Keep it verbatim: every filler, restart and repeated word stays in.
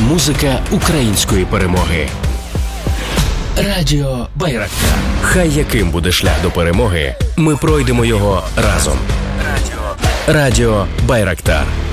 музика української перемоги. Радіо Байрактар. Хай яким буде шлях до перемоги, ми пройдемо його разом. Радіо Байрактар.